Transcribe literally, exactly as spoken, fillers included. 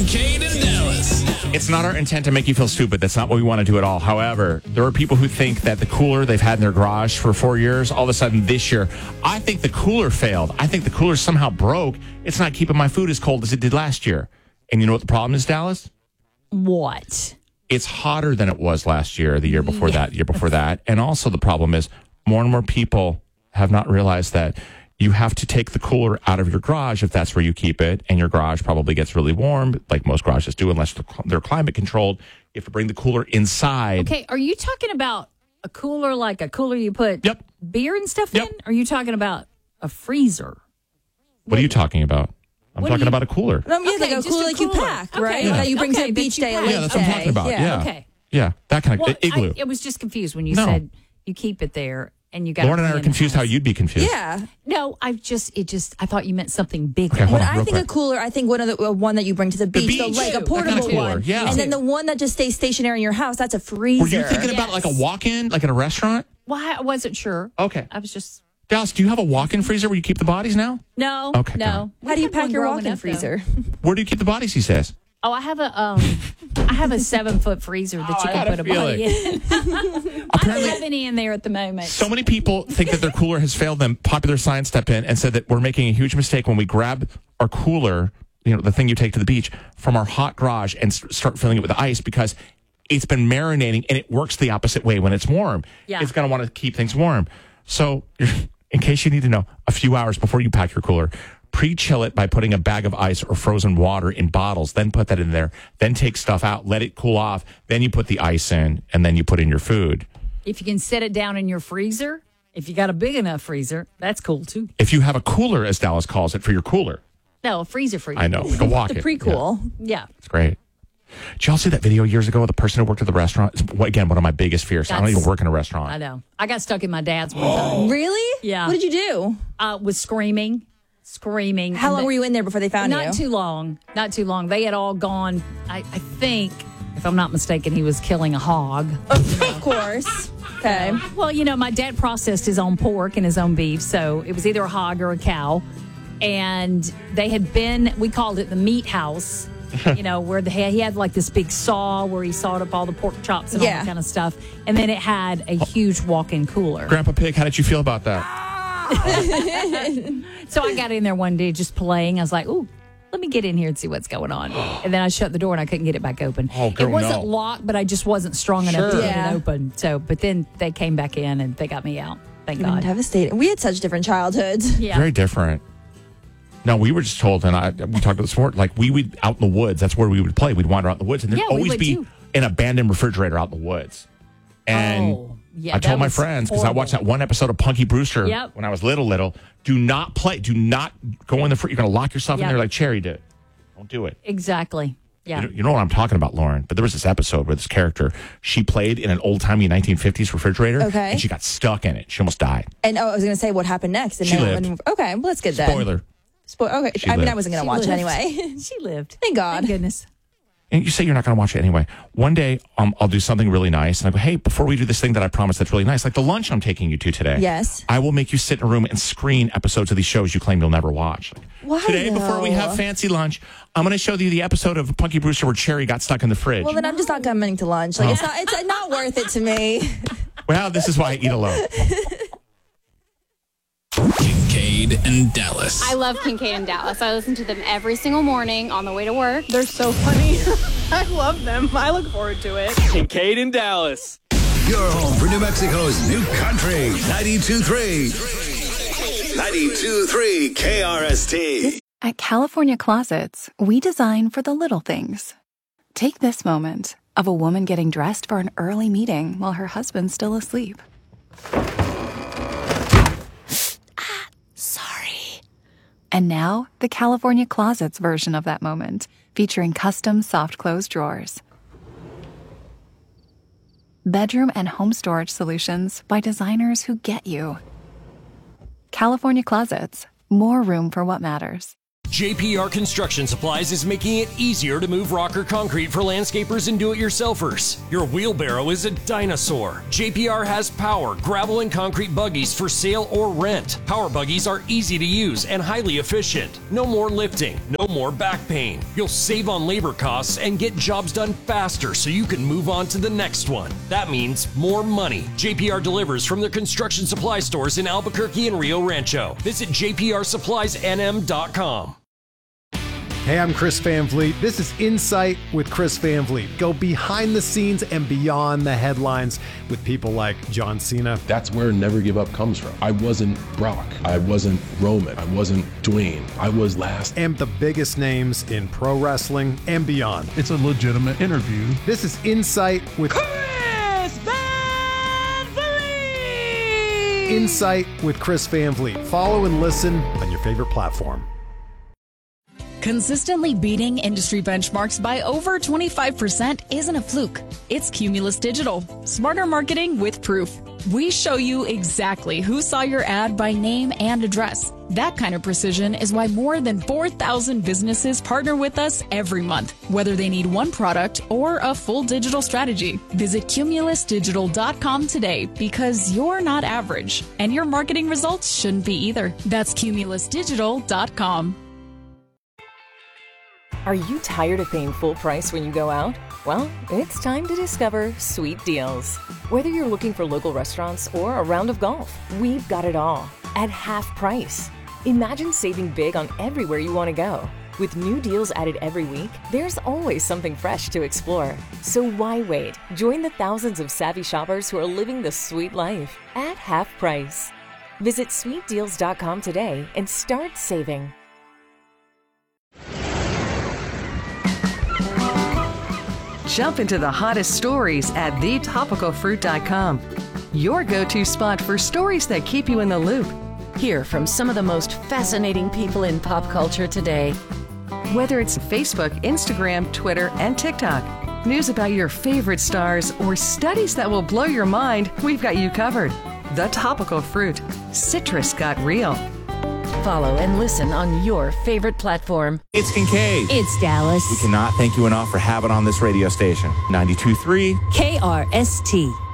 Kane and Dallas. It's not our intent to make you feel stupid. That's not what we want to do at all. However, there are people who think that the cooler they've had in their garage for four years, all of a sudden this year, I think the cooler failed. I think the cooler somehow broke. It's not keeping my food as cold as it did last year. And you know what the problem is, Dallas? What? It's hotter than it was last year, the year before that, year before that. And also the problem is more and more people have not realized that you have to take the cooler out of your garage if that's where you keep it. And your garage probably gets really warm, like most garages do, unless they're climate controlled. You have to bring the cooler inside. Okay, are you talking about a cooler like a cooler you put Yep. beer and stuff Yep. in? Or are you talking about a freezer? What are you talking about? I'm What talking do you- about a cooler. Um, yeah, Okay, like a just cooler a like you cooler. pack, Okay, right? Yeah. That you bring okay, to the that beach you day, a pack. lake Yeah, that's what I'm day. talking about. Yeah. Okay. Yeah, that kind of Well, igloo. I, I was just confused when you No. said you keep it there and you got Lauren and I are confused how you'd be confused. Yeah. No, I just, it just, I thought you meant something bigger. Okay, hold When on, I real think quick. a cooler, I think one of the uh, one that you bring to the beach, beach. like a That portable kind of cooler, one. yeah. And then the one that just stays stationary in your house, that's a freezer. Were you thinking about like a Yes. walk-in, like at a restaurant? Why? I wasn't sure. Okay. I was just, Dallas, do you have a walk-in freezer where you keep the bodies now? no, Okay, go no. How do you We had pack one your growing walk-in up, though. freezer? Where do you keep the bodies, he says? Oh, I have a, um, I have a seven foot freezer that Oh, you I can had put a a body in. I Apparently- have any in there at the moment. So many people think that their cooler has failed them. Popular Science stepped in and said that we're making a huge mistake when we grab our cooler, you know, the thing you take to the beach, from our hot garage and s- start filling it with ice because it's been marinating and it works the opposite way when it's warm. Yeah. It's going to want to keep things warm. So, in case you need to know, a few hours before you pack your cooler, pre-chill it by putting a bag of ice or frozen water in bottles, then put that in there, then take stuff out, let it cool off, then you put the ice in, and then you put in your food. If you can set it down in your freezer, if you got a big enough freezer, that's cool too. If you have a cooler, as Dallas calls it, for your cooler. No, a freezer freezer. I know, like a walk-in. The pre-cool. Yeah. It's great. Did y'all see that video years ago of the person who worked at the restaurant? It's, well, again, one of my biggest fears. I don't That's- even work in a restaurant. I know. I got stuck in my dad's one time. Really? Yeah. What did you do? Uh, was screaming, screaming. How And long the- were you in there before they found Not you? too long. Not too long. They had all gone. I, I think, if I'm not mistaken, he was killing a hog. Of course. Okay. Well, you know, my dad processed his own pork and his own beef, so it was either a hog or a cow. And they had been, we called it the meat house, you know, where the, he had like this big saw where he sawed up all the pork chops and all Yeah. that kind of stuff. And then it had a huge walk-in cooler. Grandpa Pig, how did you feel about that? So I got in there one day just playing. I was like, ooh, let me get in here and see what's going on. And then I shut the door and I couldn't get it back open. Oh, girl, it wasn't no. locked, but I just wasn't strong enough Sure. to get Yeah. it open. So, but then they came back in and they got me out. Thank You've been God. devastated. We had such different childhoods. Yeah. Very different. No, we were just told, and I, we talked about this before, like we would out in the woods. That's where we would play. We'd wander out in the woods, and there'd Yeah, we always would be too. an abandoned refrigerator out in the woods. And Oh, yeah, I that told my was friends, because I watched that horrible. one episode of Punky Brewster Yep. when I was little, little, do not play. Do not go in the fr You're going to lock yourself in Yep. there like Cherry did. Don't do it. Exactly. Yeah. You know, you know what I'm talking about, Lauren. But there was this episode where this character, she played in an old-timey nineteen fifties refrigerator. Okay. And she got stuck in it. She almost died. And oh, I was going to say what happened next. And She then lived. when- okay, well, that's good then. Spoiler. Spo- okay. She I mean, I lived. wasn't going She to watch it lived. anyway. She lived. Thank God. Thank goodness. And you say you're not going to watch it anyway. One day, um, I'll do something really nice. And I go, hey, before we do this thing that I promised that's really nice, like the lunch I'm taking you to today. Yes. I will make you sit in a room and screen episodes of these shows you claim you'll never watch. Like, Why, today, before we though? have fancy lunch, I'm going to show you the episode of Punky Brewster where Cherry got stuck in the fridge. Well, then I'm just not coming to lunch. Like, it's not it's not worth it to me. Well, this is why I eat alone. Kincaid and Dallas. I love Kincaid and Dallas. I listen to them every single morning on the way to work. They're so funny. I love them. I look forward to it. Kincaid and Dallas. Your home for New Mexico's new country. ninety-two point three. ninety-two point three K R S T. At California Closets, we design for the little things. Take this moment of a woman getting dressed for an early meeting while her husband's still asleep. Ah, sorry. And now, the California Closets version of that moment, featuring custom soft close drawers. Bedroom and home storage solutions by designers who get you. California Closets, more room for what matters. J P R Construction Supplies is making it easier to move rock or concrete for landscapers and do-it-yourselfers. Your wheelbarrow is a dinosaur. J P R has power, gravel, and concrete buggies for sale or rent. Power buggies are easy to use and highly efficient. No more lifting, no more back pain. You'll save on labor costs and get jobs done faster so you can move on to the next one. That means more money. J P R delivers from their construction supply stores in Albuquerque and Rio Rancho. Visit j p r supplies n m dot com. Hey, I'm Chris Van Vliet. This is Insight with Chris Van Vliet. Go behind the scenes and beyond the headlines with people like John Cena. That's where Never Give Up comes from. I wasn't Brock. I wasn't Roman. I wasn't Dwayne. I was last. And the biggest names in pro wrestling and beyond. It's a legitimate interview. This is Insight with Chris Van Vliet. Insight with Chris Van Vliet. Follow and listen on your favorite platform. Consistently beating industry benchmarks by over twenty-five percent isn't a fluke. It's Cumulus Digital. Smarter marketing with proof. We show you exactly who saw your ad by name and address. That kind of precision is why more than four thousand businesses partner with us every month, whether they need one product or a full digital strategy. Visit cumulus digital dot com today because you're not average, and your marketing results shouldn't be either. That's cumulus digital dot com. Are you tired of paying full price when you go out? Well, it's time to discover Sweet Deals. Whether you're looking for local restaurants or a round of golf, we've got it all at half price. Imagine saving big on everywhere you want to go. With new deals added every week, there's always something fresh to explore. So why wait? Join the thousands of savvy shoppers who are living the sweet life at half price. Visit sweet deals dot com today and start saving. Jump into the hottest stories at the topical fruit dot com. Your go-to spot for stories that keep you in the loop. Hear from some of the most fascinating people in pop culture today. Whether it's Facebook, Instagram, Twitter, and TikTok, news about your favorite stars, or studies that will blow your mind, we've got you covered. The Topical Fruit. Citrus got real. Follow and listen on your favorite platform. It's Kincaid. It's Dallas. We cannot thank you enough for having on this radio station. ninety-two point three K R S T.